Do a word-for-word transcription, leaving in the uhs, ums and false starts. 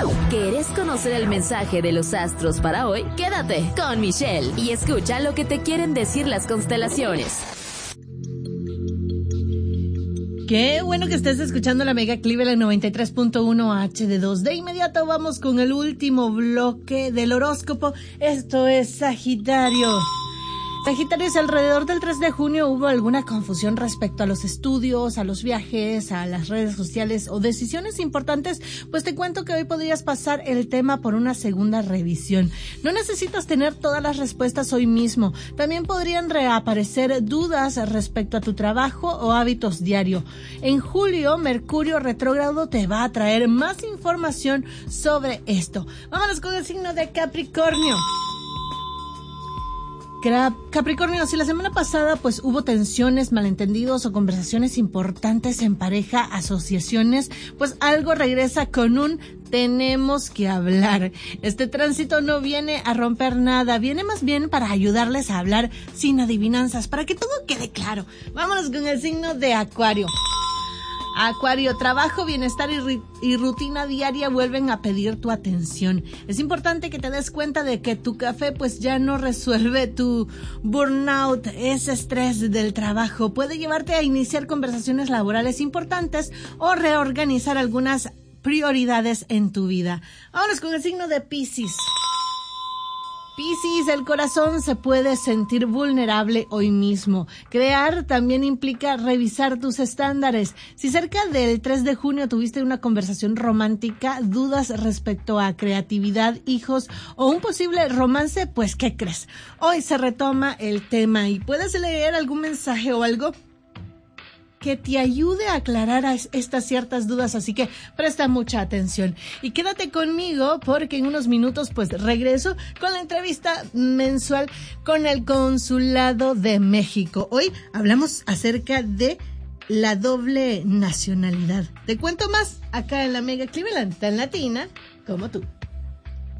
¿Querés conocer el mensaje de los astros para hoy? Quédate con Michelle y escucha lo que te quieren decir las constelaciones. Qué bueno que estés escuchando la Mega Cleveland noventa y tres punto uno H D dos. De inmediato vamos con el último bloque del horóscopo. Esto es Sagitario. Sagitarios, alrededor del tres de junio hubo alguna confusión respecto a los estudios, a los viajes, a las redes sociales o decisiones importantes, pues te cuento que hoy podrías pasar el tema por una segunda revisión. No necesitas tener todas las respuestas hoy mismo. También podrían reaparecer dudas respecto a tu trabajo o hábitos diario. En julio, Mercurio retrógrado te va a traer más información sobre esto. Vámonos con el signo de Capricornio. Capricornio, si la semana pasada pues hubo tensiones, malentendidos o conversaciones importantes en pareja, asociaciones, pues algo regresa con un tenemos que hablar. Este tránsito no viene a romper nada, viene más bien para ayudarles a hablar sin adivinanzas, para que todo quede claro. Vámonos con el signo de Acuario. Acuario, trabajo, bienestar y, y rutina diaria vuelven a pedir tu atención. Es importante que te des cuenta de que tu café pues ya no resuelve tu burnout, ese estrés del trabajo. Puede llevarte a iniciar conversaciones laborales importantes o reorganizar algunas prioridades en tu vida. Vámonos con el signo de Piscis. Piscis, el corazón se puede sentir vulnerable hoy mismo. Crear también implica revisar tus estándares. Si cerca del tres de junio tuviste una conversación romántica, dudas respecto a creatividad, hijos o un posible romance, pues ¿qué crees? Hoy se retoma el tema y puedes leer algún mensaje o algo que te ayude a aclarar a estas ciertas dudas, así que presta mucha atención y quédate conmigo porque en unos minutos pues regreso con la entrevista mensual con el Consulado de México. Hoy hablamos acerca de la doble nacionalidad. Te cuento más acá en la Mega Cleveland, tan latina como tú.